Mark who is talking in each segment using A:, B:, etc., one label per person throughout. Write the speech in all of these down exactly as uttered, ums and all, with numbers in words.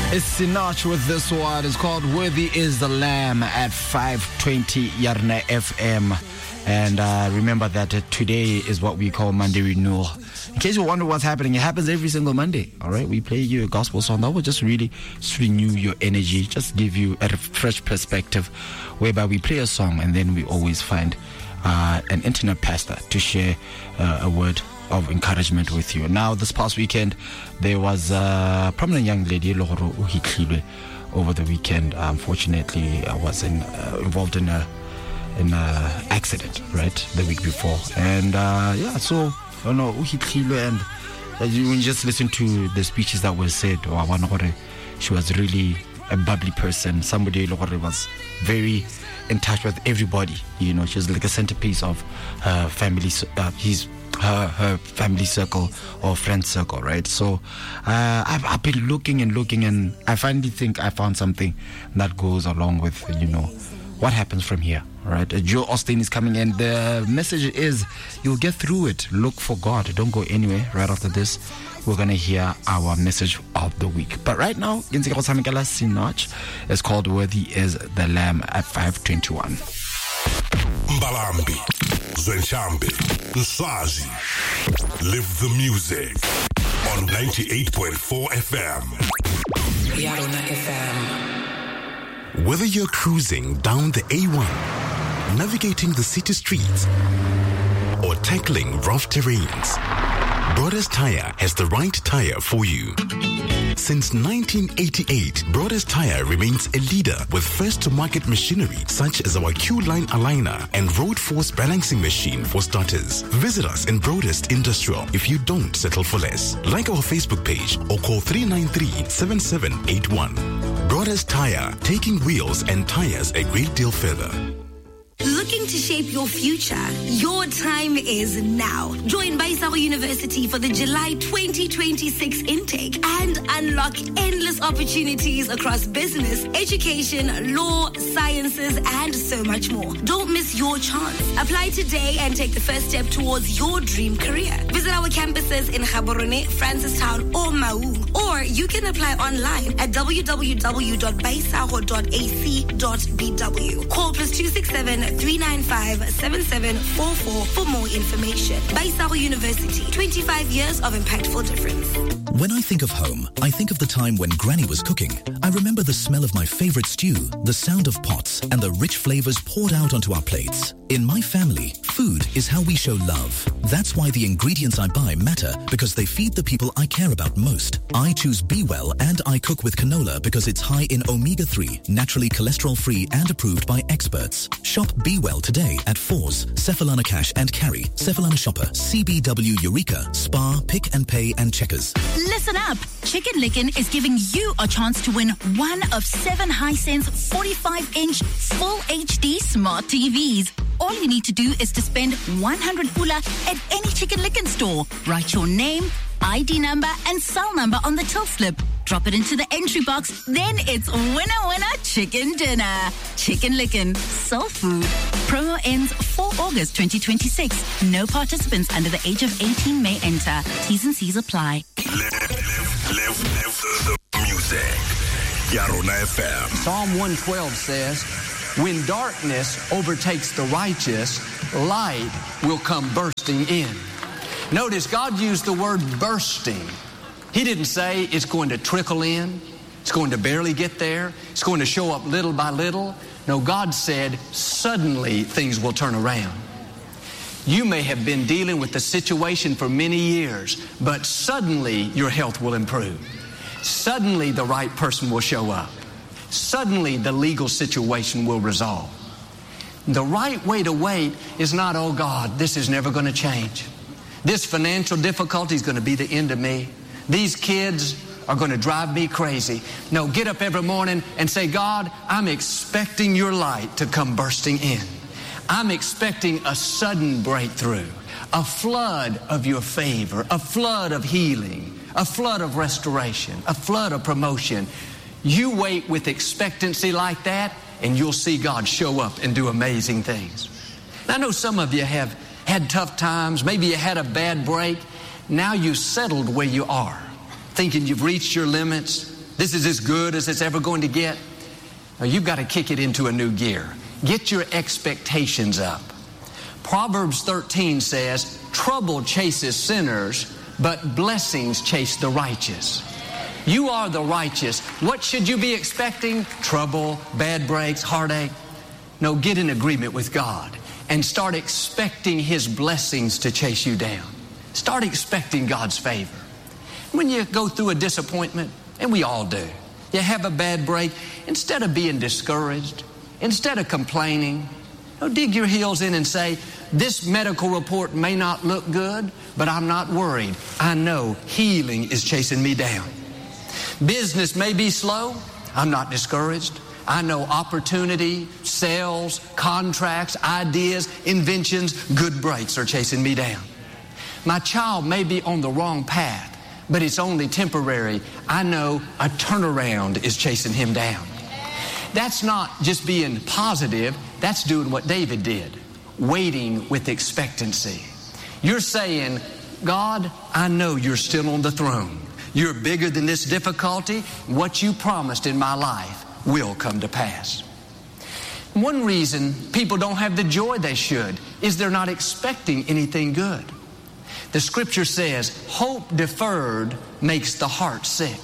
A: It's Sinach with this one. It's called Worthy is the Lamb at five twenty Yarna F M. And uh, remember that uh, today is what we call Monday Renewal. In case you wonder what's happening, it happens every single Monday. All right, we play you a gospel song that will just really just renew your energy, just give you a fresh perspective, whereby we play a song and then we always find uh, an internet pastor to share uh, a word of encouragement with you. Now, this past weekend, there was a prominent young lady, Logoro Uhitlilwe, over the weekend. Unfortunately, I was in, uh, involved in a in a accident, right, the week before. And uh, yeah, so, you know, Uhitlilwe, and uh, you, when you just listen to the speeches that were said, she was really a bubbly person, somebody who was very in touch with everybody. You know, she was like a centerpiece of her family, uh, his her her family circle or friend circle, right? So uh, I've, I've been looking and looking, and I finally think I found something that goes along with, you know, what happens from here, right? Uh, Joe Austin is coming in. The message is you'll get through it. Look for God. Don't go anywhere. Right after this, we're going to hear our message of the week. But right now, it's called Worthy is the Lamb at five twenty-one.
B: Mbalambi, Zwenchambe, Nswazi. Live the music on ninety-eight point four F M.
C: Yarona F M.
D: Whether you're cruising down the A one, navigating the city streets, or tackling rough terrains, Brothers Tire has the right tire for you. Since nineteen eighty-eight, Brothers Tire remains a leader with first-to-market machinery such as our Q-Line aligner and road force balancing machine for starters. Visit us in Broadest Industrial if you don't settle for less. Like our Facebook page or call three nine three, seven seven eight one. Brothers Tire, taking wheels and tires a great deal further.
E: Looking to shape your future? Your time is now. Join Baisaro University for the July twenty twenty-six intake and unlock endless opportunities across business, education, law, sciences, and so much more. Don't miss your chance. Apply today and take the first step towards your dream career. Visit our campuses in Gaborone, Francistown, or Mau. Or you can apply online at w w w dot baisaro dot a c dot b w. Call plus two six seven three nine five, seven seven four four for more information. Baisaro University, twenty-five years of impactful difference.
F: When I think of home, I think of the time when Granny was cooking. I remember the smell of my favorite stew, the sound of pots, and the rich flavors poured out onto our plates. In my family, food is how we show love. That's why the ingredients I buy matter, because they feed the people I care about most. I choose Be Well and I cook with canola because it's high in omega three, naturally cholesterol-free and approved by experts. Shop Be Well today at Fours, Cephalana Cash and Carry, Cephalana Shopper, C B W Eureka, Spar, Pick and Pay and Checkers.
G: Listen up! Chicken Licken is giving you a chance to win one of seven Hisense forty-five inch full H D smart T Vs. All you need to do is to spend one hundred pula at any Chicken Licken store. Write your name, I D number, and cell number on the till slip. Drop it into the entry box. Then it's winner, winner, chicken dinner. Chicken Licken, soul food. Promo ends fourth of August twenty twenty-six. No participants under the age of eighteen may enter. T's and C's apply.
B: Live, live, live, live the music. Yarona F M.
H: Psalm one twelve says, when darkness overtakes the righteous, light will come bursting in. Notice God used the word bursting. He didn't say it's going to trickle in, it's going to barely get there, it's going to show up little by little. No, God said suddenly things will turn around. You may have been dealing with the situation for many years, but suddenly your health will improve. Suddenly the right person will show up. Suddenly the legal situation will resolve. The right way to wait is not, oh God, this is never going to change. This financial difficulty is going to be the end of me. These kids are going to drive me crazy. No, get up every morning and say, God, I'm expecting your light to come bursting in. I'm expecting a sudden breakthrough, a flood of your favor, a flood of healing, a flood of restoration, a flood of promotion. You wait with expectancy like that, and you'll see God show up and do amazing things. I know some of you have had tough times. Maybe you had a bad break. Now you've settled where you are, thinking you've reached your limits, This is as good as it's ever going to get. Now, you've got to kick it into a new gear. Get your expectations up. Proverbs thirteen says, trouble chases sinners, but blessings chase the righteous. You are the righteous. What should you be expecting? Trouble, bad breaks, heartache? No, get in agreement with God and start expecting His blessings to chase you down. Start expecting God's favor. When you go through a disappointment, and we all do, you have a bad break, instead of being discouraged, instead of complaining, you know, dig your heels in and say, this medical report may not look good, but I'm not worried. I know healing is chasing me down. Business may be slow. I'm not discouraged. I know opportunity, sales, contracts, ideas, inventions, good breaks are chasing me down. My child may be on the wrong path, but it's only temporary. I know a turnaround is chasing him down. That's not just being positive. That's doing what David did, waiting with expectancy. You're saying, God, I know you're still on the throne. You're bigger than this difficulty. What you promised in my life will come to pass. One reason people don't have the joy they should is they're not expecting anything good. The scripture says, hope deferred makes the heart sick.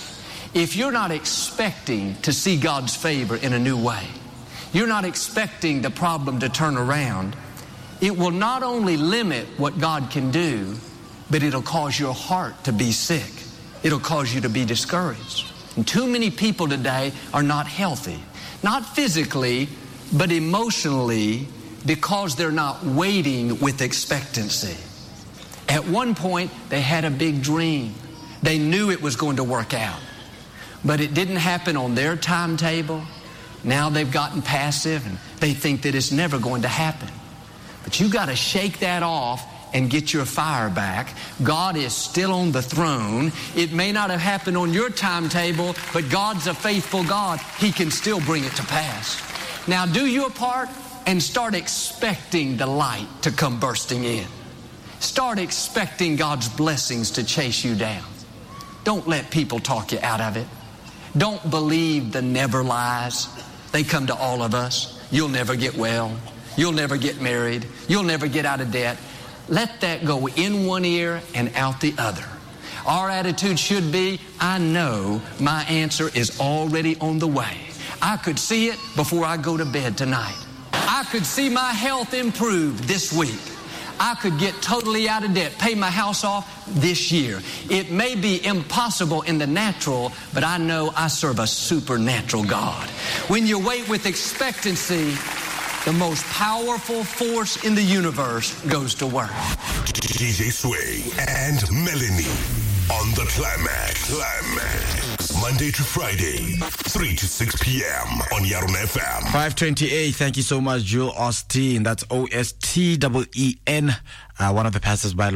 H: If you're not expecting to see God's favor in a new way, you're not expecting the problem to turn around, it will not only limit what God can do, but it'll cause your heart to be sick. It'll cause you to be discouraged. And too many people today are not healthy, not physically, but emotionally, because they're not waiting with expectancy. At one point, they had a big dream. They knew it was going to work out, but it didn't happen on their timetable. Now they've gotten passive and they think that it's never going to happen. But you got to shake that off and get your fire back. God is still on the throne. It may not have happened on your timetable, but God's a faithful God. He can still bring it to pass. Now do your part and start expecting the light to come bursting in. Start expecting God's blessings to chase you down. Don't let people talk you out of it. Don't believe the never lies. They come to all of us. You'll never get well. You'll never get married. You'll never get out of debt. Let that go in one ear and out the other. Our attitude should be, I know my answer is already on the way. I could see it before I go to bed tonight. I could see my health improve this week. I could get totally out of debt, pay my house off this year. It may be impossible in the natural, but I know I serve a supernatural God. When you wait with expectancy, the most powerful force in the universe goes to work.
B: D J Sway and Melanie on the Climax. Climax. Monday to Friday, three to six p.m. on Yaron F M.
A: five twenty-eight, thank you so much, Joel Osteen. That's O S T E E N. Uh, one of the pastors by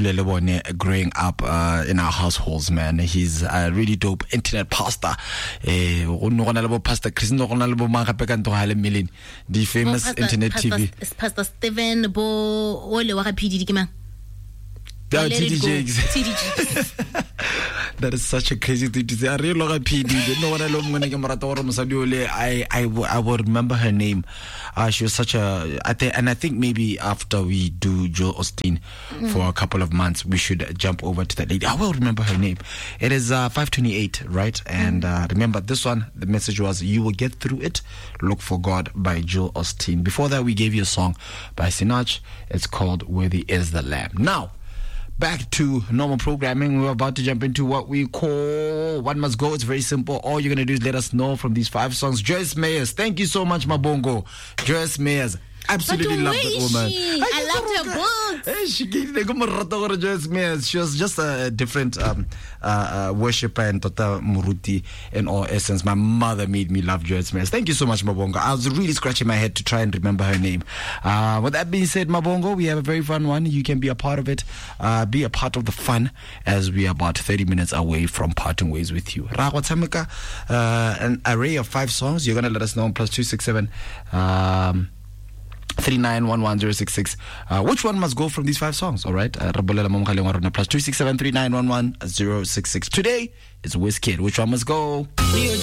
A: growing up uh, in our households, man. He's a really dope internet pastor. Eh, Pastor Chris, the famous
G: oh, pastor,
A: internet
G: pastor,
A: T V.
G: Pastor Steven Bo Ole wa P D D Kimang.
A: Yeah, T D J. That is such a crazy thing to say. I really love P D. I I I will remember her name. Uh, she was such a. I think, and I think maybe after we do Joel Osteen mm. for a couple of months, we should jump over to that lady. I will remember her name. It is uh, five twenty-eight, right? And uh, remember this one. The message was, "You will get through it. Look for God" by Joel Osteen. Before that, we gave you a song by Sinach. It's called "Worthy Is the Lamb." Now, back to normal programming. We're about to jump into what we call One Must Go. It's very simple. All you're going to do is let us know from these five songs. Joyce Meyers, thank you so much, Mabongo. Joyce Meyers, absolutely love that woman.
G: She? I, I loved her books.
A: Hey, she gave me Joyce Meyers. She was just a different um, uh, uh, worshiper and Tota Muruti in all essence. My mother made me love Joyce Meyers. Thank you so much, Mabongo. I was really scratching my head to try and remember her name. Uh, with that being said, Mabongo, we have a very fun one. You can be a part of it. Uh, be a part of the fun as we are about thirty minutes away from parting ways with you. Rago Tamika, uh, an array of five songs. You're going to let us know on plus two six seven. Um, three nine one one zero six six. Uh, which one must go from these five songs? All right. Uh, plus two six seven three nine one one zero six six. Today is WizKid. Which one must go?